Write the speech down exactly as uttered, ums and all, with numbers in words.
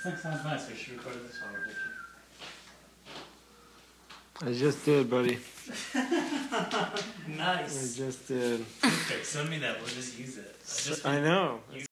That sounds nice. We should record this song with I just did, buddy. you. I Nice. just did. Okay, send me that. We'll just use it. I just I know. You